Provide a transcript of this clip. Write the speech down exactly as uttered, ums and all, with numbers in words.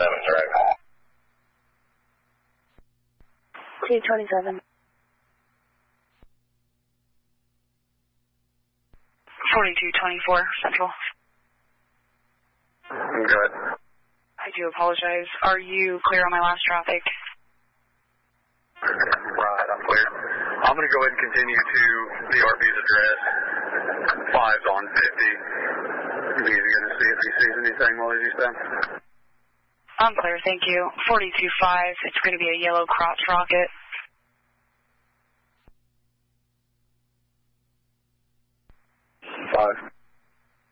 twenty-seven, direct. T twenty-seven. forty-two twenty-four, Central. Good. I do apologize. Are you clear on my last traffic? Right, I'm clear. I'm going to go ahead and continue to the R P's address. Five's on fifty. He's going to see if he sees anything while he's done. I'm clear, thank you. forty-two five, it's going to be a yellow crotch rocket. Five.